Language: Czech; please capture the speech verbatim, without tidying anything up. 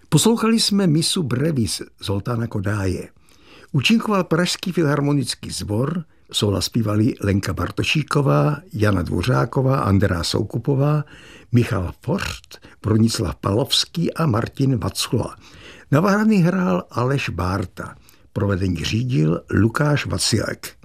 Poslouchali jsme misu Brevis Zoltána Kodáje. Účinkoval Pražský filharmonický sbor, sóla zpívali Lenka Bartošíková, Jana Dvořáková, Andrea Soukupová, Michal Forst, Bronislav Palovský a Martin Vacula. Na varhany hrál Aleš Bárta. Provedení řídil Lukáš Vacilek.